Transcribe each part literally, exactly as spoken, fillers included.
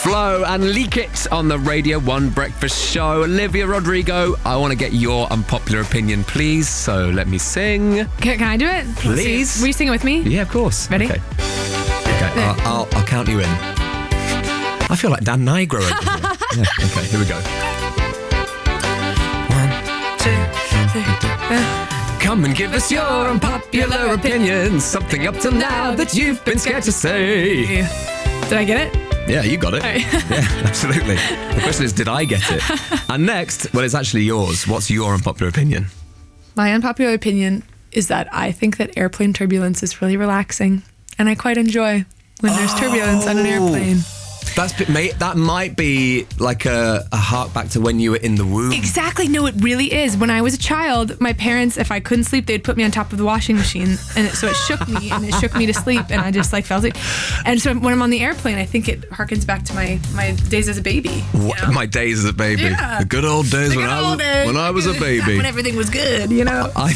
Flo and Leak It on the Radio one Breakfast Show. Olivia Rodrigo, I want to get your unpopular opinion, please. So let me sing. Can, can I do it? Please. Will you sing it with me? Yeah, of course. Ready? Okay, okay I'll, I'll, I'll count you in. I feel like Dan Nigro over here. Yeah, okay, here we go. One, two, three. Uh. Come and give us your unpopular opinion. Something up till now that you've been scared to say. Did I get it? Yeah, you got it. Right. Yeah, absolutely. The question is, did I get it? And next, well, it's actually yours. What's your unpopular opinion? My unpopular opinion is that I think that airplane turbulence is really relaxing, and I quite enjoy when there's Oh. turbulence on an airplane. That's mate. That might be like a, a hark back to when you were in the womb. Exactly. No, it really is. When I was a child, my parents, if I couldn't sleep, they'd put me on top of the washing machine, and it, so it shook me, and it shook me to sleep, and I just like fell asleep. And so when I'm on the airplane, I think it harkens back to my, my days as a baby. you What, know? my days as a baby. Yeah. The good old days The when good I was old days. when I was a baby. When everything was good, you know. I,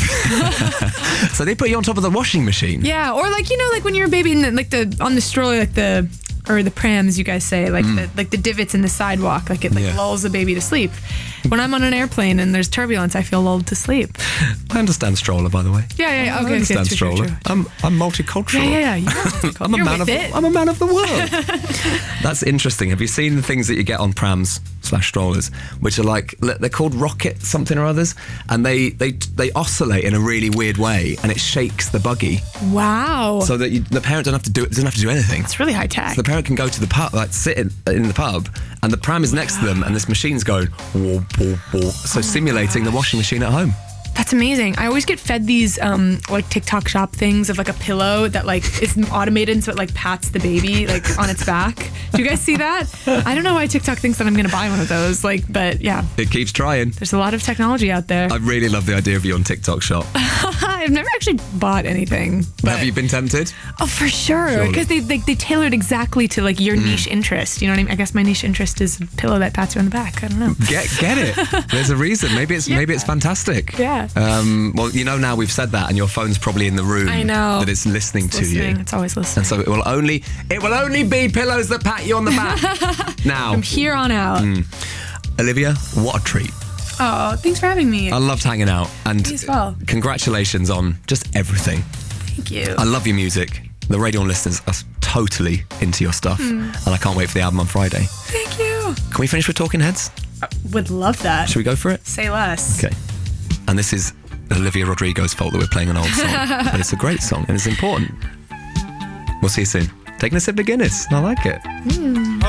so they put you on top of the washing machine. Yeah, or like you know, like when you're a baby, and like the on the stroller, like the or the prams, you guys say, like the like the divots in the sidewalk, like it like Yeah. lulls the baby to sleep. When I'm on an airplane and there's turbulence, I feel lulled to sleep. I understand stroller, by the way. Yeah, yeah, yeah. I Okay, understand okay, true, true, stroller. true. I'm I'm multicultural. Yeah, yeah, yeah. You're, I'm a you're man with of it. I'm a man of the world. That's interesting. Have you seen the things that you get on prams slash strollers, which are like they're called rocket something or others, and they they they oscillate in a really weird way, and it shakes the buggy Wow, so that you, the parent don't have to do it. Doesn't have to do anything. it's really high tech. So the parent can go to the pub, like sit in, in the pub, and the pram is next to them, and this machine's going, whoa, whoa, whoa, so simulating the washing machine at home. That's amazing. I always get fed these um like TikTok shop things of like a pillow that like is automated, so it like pats the baby like on its back. Do you guys see that? I don't know why TikTok thinks that I'm gonna buy one of those. Like, but yeah, It keeps trying. there's a lot of technology out there. I really love the idea of you on TikTok Shop. I've never actually bought anything. But, Have you been tempted? Oh, for sure. Surely. Because they, they they tailor it exactly to like your niche interest. You know what I mean? I guess my niche interest is a pillow that pats you on the back. I don't know. Get get it. There's a reason. Maybe it's maybe it's fantastic. Yeah. Um, well, you know, now we've said that, and your phone's probably in the room. I know. that it's listening It's to listening. you. It's always listening. And so it will only it will only be pillows that pat you on the back. Now, From here on out. Olivia, what a treat. Oh, thanks for having me. I loved hanging out, and Me as well. congratulations on just everything. Thank you. I love your music. The Radio one listeners are totally into your stuff, and I can't wait for the album on Friday. Thank you. Can we finish with Talking Heads? Would love that. Should we go for it? Say less. Okay. And this is Olivia Rodrigo's fault that we're playing an old song, but it's a great song and it's important. We'll see you soon. Taking a sip of Guinness. I like it.